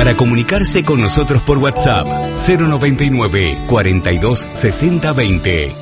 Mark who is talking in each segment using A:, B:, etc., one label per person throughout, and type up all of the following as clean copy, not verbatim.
A: Para comunicarse con nosotros por WhatsApp, 099 42 60 20.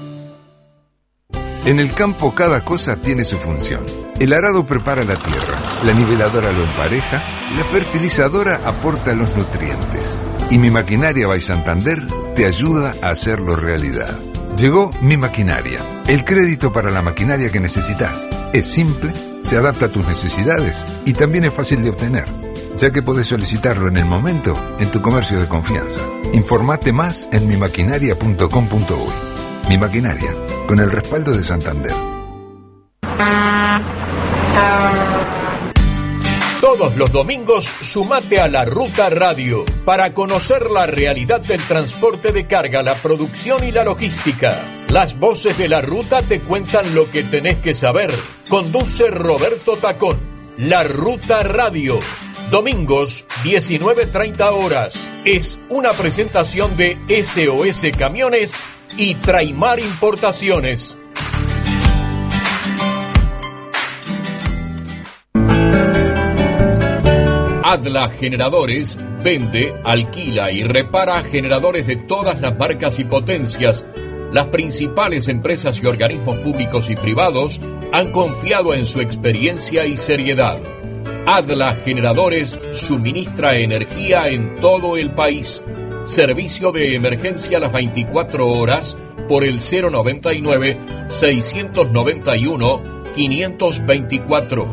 B: En el campo cada cosa tiene su función. El arado prepara la tierra, la niveladora lo empareja, la fertilizadora aporta los nutrientes. Y Mi Maquinaria by Santander te ayuda a hacerlo realidad. Llegó Mi Maquinaria, el crédito para la maquinaria que necesitas. Es simple, se adapta a tus necesidades y también es fácil de obtener, ya que podés solicitarlo en el momento en tu comercio de confianza. Informate más en mimaquinaria.com.uy. Mi Maquinaria, con el respaldo de Santander.
C: Todos los domingos sumate a La Ruta Radio para conocer la realidad del transporte de carga, la producción y la logística. Las voces de La Ruta te cuentan lo que tenés que saber. Conduce Roberto Tacón. La Ruta Radio. Domingos, 19:30 horas. Es una presentación de SOS Camiones y Traimar Importaciones. Adla Generadores vende, alquila y repara generadores de todas las marcas y potencias. Las principales empresas y organismos públicos y privados han confiado en su experiencia y seriedad. Adla Generadores suministra energía en todo el país. Servicio de emergencia a las 24 horas por el 091-691-524.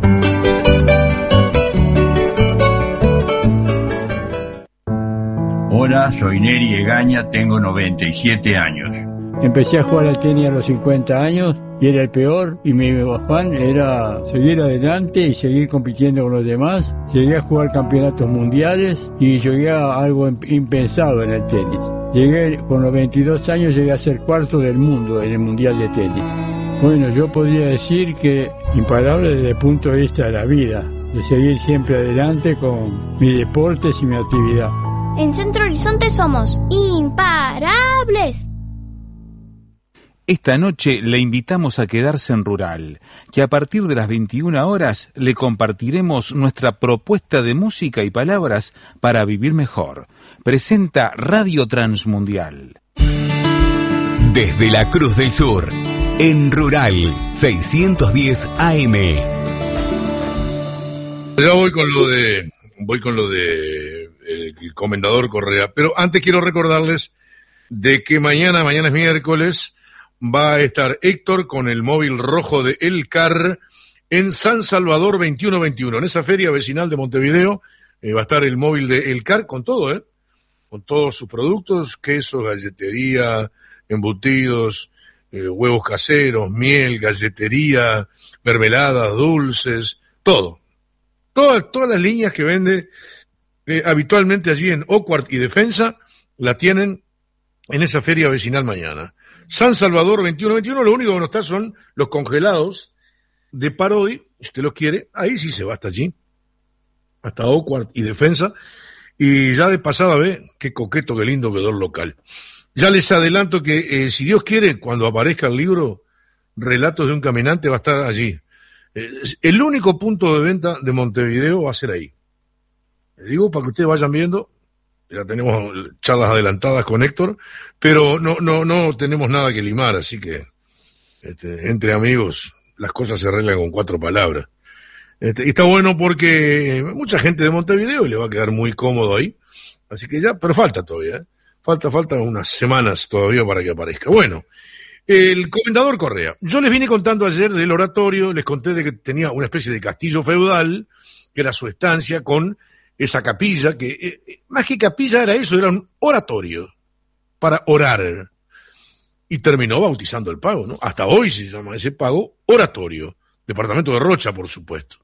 D: Hola, soy Neri Egaña, tengo 97 años.
E: Empecé a jugar al tenis a los 50 años y era el peor, y mi afán era seguir adelante y seguir compitiendo con los demás. Llegué a jugar campeonatos mundiales y llegué a algo impensado en el tenis. Con los 22 años llegué a ser cuarto del mundo en el mundial de tenis. Bueno, yo podría decir que imparable desde el punto de vista de la vida, de seguir siempre adelante con mis deportes y mi actividad.
F: En Centro Horizonte somos imparables.
G: Esta noche le invitamos a quedarse en Rural, que a partir de las 21 horas le compartiremos nuestra propuesta de música y palabras para vivir mejor. Presenta Radio Transmundial.
A: Desde la Cruz del Sur, en Rural, 610 AM.
H: Ya voy con lo de el Comendador Correa, pero antes quiero recordarles de que mañana es miércoles, va a estar Héctor con el móvil rojo de El Car en San Salvador 2121, en esa feria vecinal de Montevideo. Va a estar el móvil de El Car con todo, con todos sus productos, quesos, galletería, embutidos, huevos caseros, miel, galletería, mermeladas, dulces, todo. Todas las líneas que vende habitualmente allí en Oakward y Defensa, la tienen en esa feria vecinal mañana. San Salvador 2121, lo único que no está son los congelados de Parodi, si usted los quiere, ahí sí se va hasta allí, hasta Oakward y Defensa, y ya de pasada ve qué coqueto, qué lindo quedó el local. Ya les adelanto que si Dios quiere, cuando aparezca el libro Relatos de un Caminante, va a estar allí. El único punto de venta de Montevideo va a ser ahí. Les digo para que ustedes vayan viendo, ya tenemos charlas adelantadas con Héctor, pero no tenemos nada que limar, así que entre amigos las cosas se arreglan con 4 palabras. Y está bueno porque mucha gente de Montevideo le va a quedar muy cómodo ahí, así que ya, pero falta todavía, falta unas semanas todavía para que aparezca. Bueno, el Comendador Correa. Yo les vine contando ayer del oratorio, les conté de que tenía una especie de castillo feudal, que era su estancia con esa capilla, que más que capilla era eso, era un oratorio para orar. Y terminó bautizando el pago, ¿no? Hasta hoy se llama ese pago oratorio. Departamento de Rocha, por supuesto.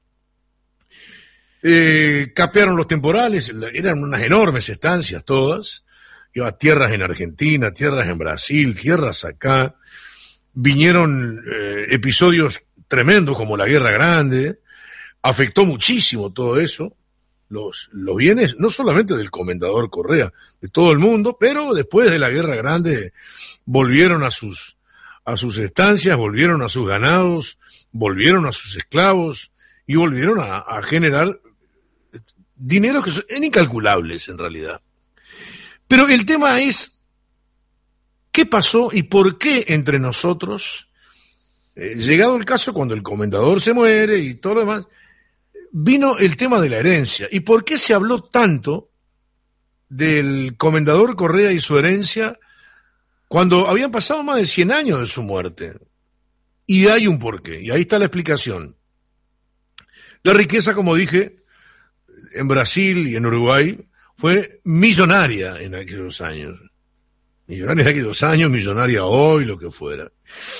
H: Capearon los temporales, eran unas enormes estancias todas. Iba tierras en Argentina, tierras en Brasil, tierras acá. Vinieron episodios tremendos como la Guerra Grande. Afectó muchísimo todo eso. Los bienes, no solamente del Comendador Correa, de todo el mundo, pero después de la Guerra Grande volvieron a sus estancias, volvieron a sus ganados, volvieron a sus esclavos y volvieron a generar dineros que son incalculables en realidad. Pero el tema es, ¿qué pasó y por qué entre nosotros, llegado el caso cuando el comendador se muere y todo lo demás, vino el tema de la herencia? ¿Y por qué se habló tanto del comendador Correa y su herencia cuando habían pasado más de 100 años de su muerte? Y hay un porqué, y ahí está la explicación. La riqueza, como dije, en Brasil y en Uruguay fue millonaria en aquellos años. Millonaria en aquellos años, millonaria hoy, lo que fuera.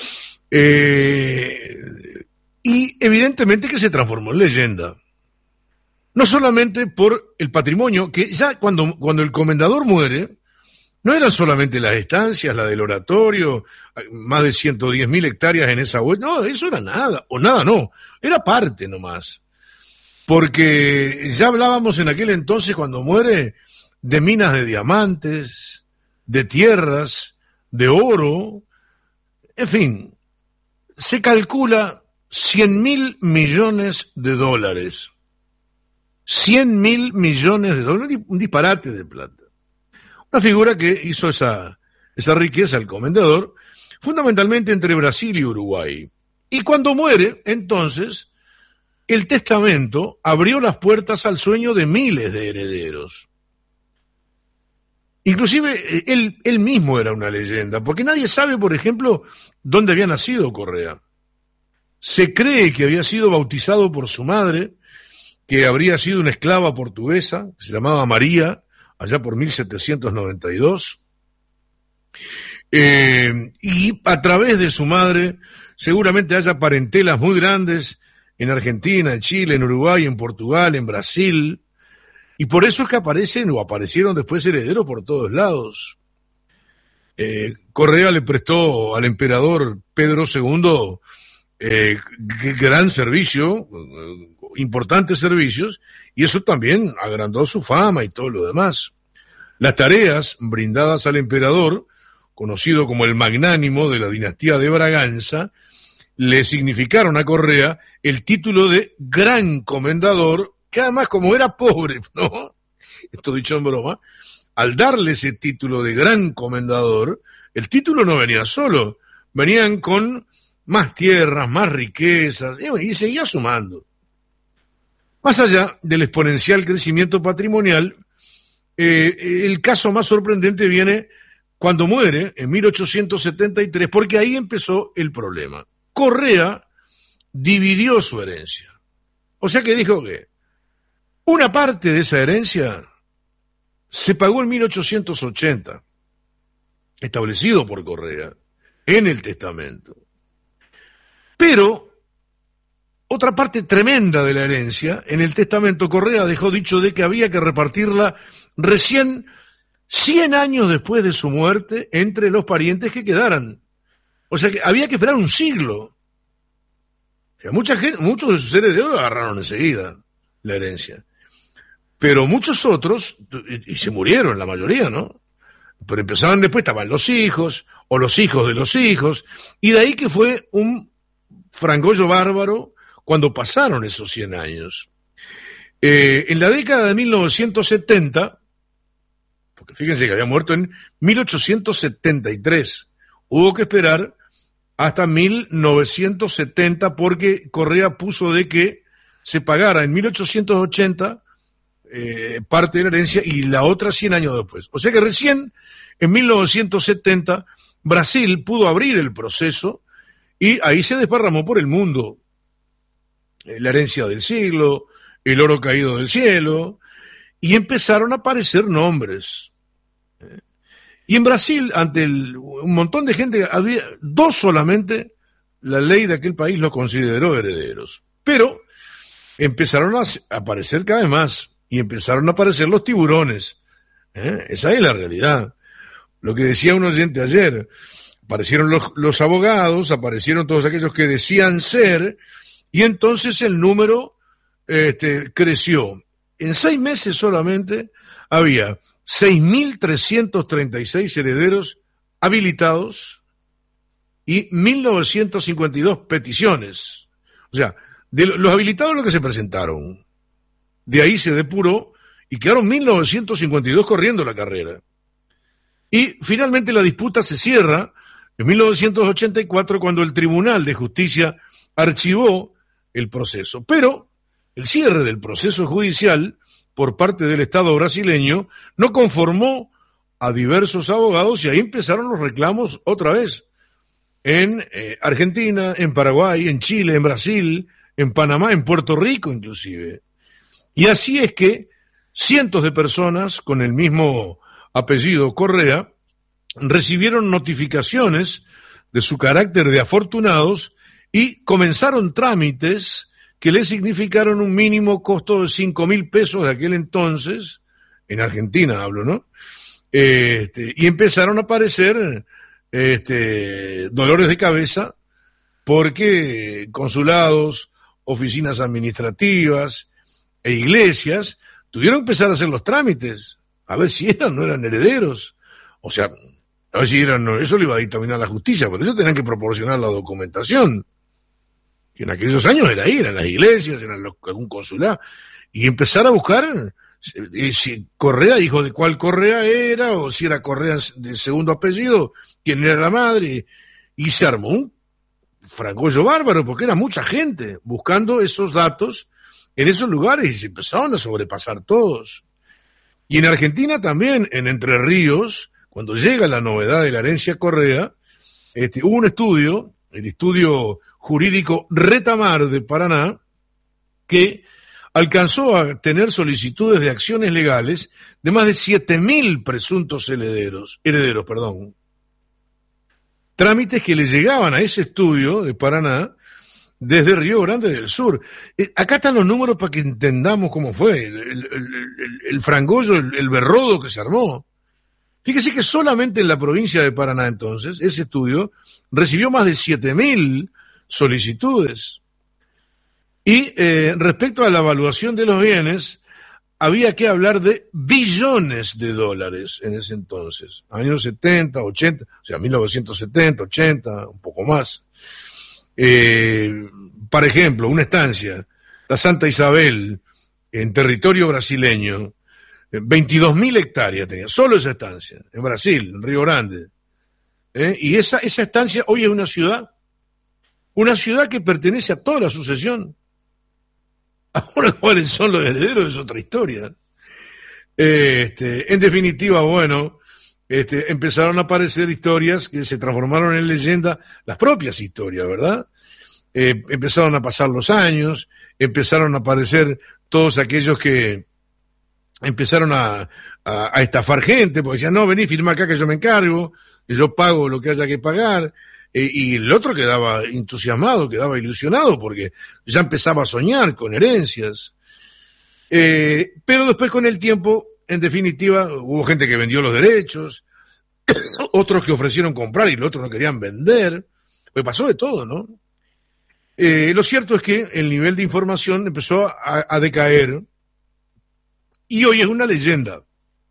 H: Y evidentemente que se transformó en leyenda. No solamente por el patrimonio, que ya cuando el comendador muere, no eran solamente las estancias, la del oratorio, más de 110.000 hectáreas en esa vuelta. No, eso era nada, o nada no, era parte nomás. Porque ya hablábamos en aquel entonces, cuando muere, de minas de diamantes, de tierras, de oro, en fin, se calcula 100.000 millones de dólares. 100.000 millones de dólares, un disparate de plata. Una figura que hizo esa riqueza, el comendador, fundamentalmente entre Brasil y Uruguay. Y cuando muere, entonces, el testamento abrió las puertas al sueño de miles de herederos. Inclusive, él mismo era una leyenda, porque nadie sabe, por ejemplo, dónde había nacido Correa. Se cree que había sido bautizado por su madre, que habría sido una esclava portuguesa, que se llamaba María, allá por 1792, y a través de su madre seguramente haya parentelas muy grandes en Argentina, en Chile, en Uruguay, en Portugal, en Brasil, y por eso es que aparecieron después herederos por todos lados. Correa le prestó al emperador Pedro II gran servicio, importantes servicios, y eso también agrandó su fama y todo lo demás. Las tareas brindadas al emperador, conocido como el magnánimo de la dinastía de Braganza, le significaron a Correa el título de gran comendador, que además, como era pobre, ¿no? Esto dicho en broma, al darle ese título de gran comendador, el título no venía solo, venían con más tierras, más riquezas, y seguía sumando. Más allá del exponencial crecimiento patrimonial, el caso más sorprendente viene cuando muere, en 1873, porque ahí empezó el problema. Correa dividió su herencia. O sea que dijo que una parte de esa herencia se pagó en 1880, establecido por Correa, en el testamento. Pero otra parte tremenda de la herencia, en el testamento Correa dejó dicho de que había que repartirla recién 100 años después de su muerte entre los parientes que quedaran. O sea que había que esperar un siglo. O sea, muchos de sus herederos agarraron enseguida la herencia. Pero muchos otros, y se murieron la mayoría, ¿no? Pero empezaban después, estaban los hijos, o los hijos de los hijos, y de ahí que fue un frangollo bárbaro cuando pasaron esos 100 años. En la década de 1970, porque fíjense que había muerto en 1873, hubo que esperar hasta 1970 porque Correa puso de que se pagara en 1880 parte de la herencia y la otra 100 años después. O sea que recién en 1970 Brasil pudo abrir el proceso y ahí se desparramó por el mundo la herencia del siglo, el oro caído del cielo, y empezaron a aparecer nombres. Y en Brasil, ante un montón de gente, había 2 solamente, la ley de aquel país los consideró herederos. Pero empezaron a aparecer cada vez más, y empezaron a aparecer los tiburones. Esa es la realidad. Lo que decía un oyente ayer, aparecieron los abogados, aparecieron todos aquellos que decían ser, y entonces el número creció. En 6 meses solamente había 6.336 herederos habilitados y 1.952 peticiones. O sea, de los habilitados los que se presentaron. de ahí se depuró y quedaron 1952 corriendo la carrera. Y finalmente la disputa se cierra en 1984 cuando el Tribunal de Justicia archivó el proceso. Pero el cierre del proceso judicial por parte del Estado brasileño no conformó a diversos abogados y ahí empezaron los reclamos otra vez. En Argentina, en Paraguay, en Chile, en Brasil, en Panamá, en Puerto Rico inclusive. Y así es que cientos de personas con el mismo apellido Correa recibieron notificaciones de su carácter de afortunados y comenzaron trámites que les significaron un mínimo costo de 5.000 pesos de aquel entonces, en Argentina hablo, ¿no? Y empezaron a aparecer dolores de cabeza porque consulados, oficinas administrativas e iglesias tuvieron que empezar a hacer los trámites, a ver si eran o no eran herederos, o sea, a ver si eran, no, eso lo iba a dictaminar la justicia, por eso tenían que proporcionar la documentación, que en aquellos años era ahí, eran las iglesias, eran algún consulado, y empezar a buscar si Correa, hijo de cuál Correa era, o si era Correa de segundo apellido, quién era la madre, y se armó un fragollo bárbaro, porque era mucha gente buscando esos datos en esos lugares y se empezaron a sobrepasar todos. Y en Argentina también, en Entre Ríos, cuando llega la novedad de la herencia Correa, hubo un estudio, el estudio jurídico Retamar de Paraná, que alcanzó a tener solicitudes de acciones legales de más de 7.000 presuntos herederos. Trámites que le llegaban a ese estudio de Paraná desde Río Grande del Sur. Acá están los números para que entendamos cómo fue el frangollo, el berrodo que se armó. Fíjese que solamente en la provincia de Paraná entonces, ese estudio recibió más de 7.000 solicitudes. Y respecto a la evaluación de los bienes, había que hablar de billones de dólares en ese entonces, años 70, 80, o sea, 1970, 80, un poco más. Por ejemplo, una estancia, la Santa Isabel, en territorio brasileño, 22.000 hectáreas tenía, solo esa estancia, en Brasil, en Río Grande. Y esa estancia hoy es una ciudad que pertenece a toda la sucesión. Ahora, ¿cuáles son los herederos? Es otra historia. En definitiva, bueno, empezaron a aparecer historias que se transformaron en leyenda, las propias historias, ¿verdad? Empezaron a pasar los años, empezaron a aparecer todos aquellos que empezaron a estafar gente, porque decían, no, vení, firma acá que yo me encargo, que yo pago lo que haya que pagar. Y el otro quedaba entusiasmado, quedaba ilusionado, porque ya empezaba a soñar con herencias. Pero después con el tiempo, en definitiva, hubo gente que vendió los derechos, otros que ofrecieron comprar y los otros no querían vender. Pues pasó de todo, ¿no? Lo cierto es que el nivel de información empezó a decaer y hoy es una leyenda,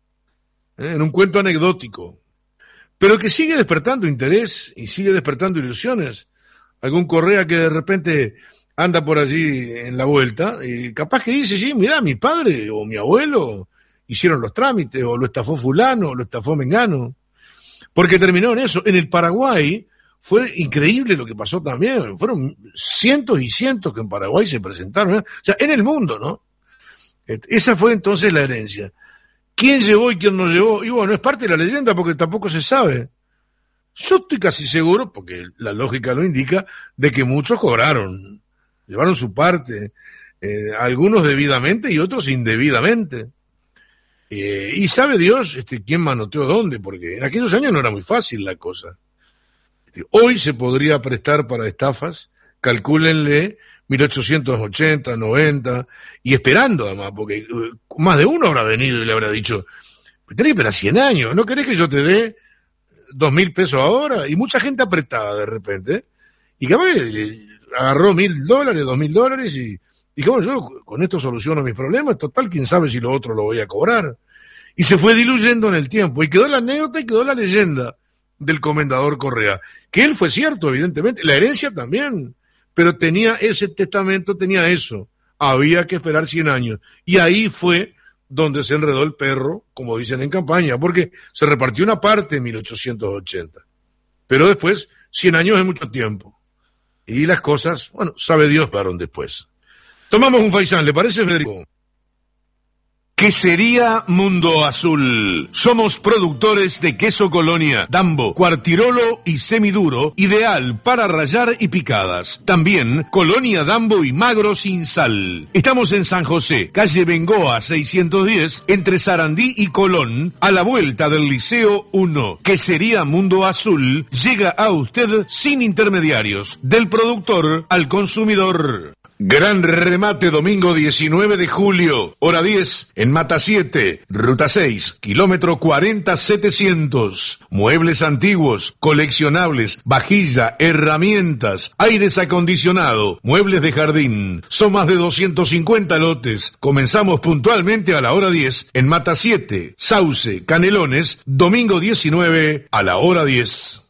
H: en un cuento anecdótico, pero que sigue despertando interés y sigue despertando ilusiones. Algún Correa que de repente anda por allí en la vuelta y capaz que dice, sí, mirá, mi padre o mi abuelo hicieron los trámites, o lo estafó fulano, o lo estafó mengano, porque terminó en eso. En el Paraguay fue increíble lo que pasó también, fueron cientos y cientos que en Paraguay se presentaron, o sea, en el mundo, ¿no? Esa fue entonces la herencia. ¿Quién llevó y quién no llevó? Y bueno, es parte de la leyenda porque tampoco se sabe. Yo estoy casi seguro, porque la lógica lo indica, de que muchos cobraron, llevaron su parte, algunos debidamente y otros indebidamente. Y sabe Dios quién manoteó dónde, porque en aquellos años no era muy fácil la cosa. Hoy se podría prestar para estafas, calcúlenle 1880, 90, y esperando además, porque más de uno habrá venido y le habrá dicho, tenés que esperar 100 años, ¿no querés que yo te dé 2.000 pesos ahora? Y mucha gente apretada de repente, y que agarró $1.000, $2.000, y dijo, bueno, yo con esto soluciono mis problemas, total, quién sabe si lo otro lo voy a cobrar. Y se fue diluyendo en el tiempo, y quedó la anécdota y quedó la leyenda del comendador Correa, que él fue cierto, evidentemente, la herencia también, pero tenía ese testamento, tenía eso, había que esperar 100 años. Y ahí fue donde se enredó el perro, como dicen en campaña, porque se repartió una parte en 1880. Pero después, 100 años es mucho tiempo. Y las cosas, bueno, sabe Dios para dónde después. Tomamos un faisán, ¿le parece, Federico?
I: Quesería Mundo Azul. Somos productores de queso Colonia, Dambo, Cuartirolo y semiduro, ideal para rallar y picadas. También Colonia Dambo y magro sin sal. Estamos en San José, calle Bengoa 610, entre Sarandí y Colón, a la vuelta del Liceo 1. Quesería Mundo Azul llega a usted sin intermediarios, del productor al consumidor. Gran remate domingo 19 de julio, hora 10, en Mata 7, ruta 6, kilómetro 40-700. Muebles antiguos, coleccionables, vajilla, herramientas, aires acondicionado, muebles de jardín. Son más de 250 lotes. Comenzamos puntualmente a la hora 10, en Mata 7, Sauce, Canelones, domingo 19 a la hora 10.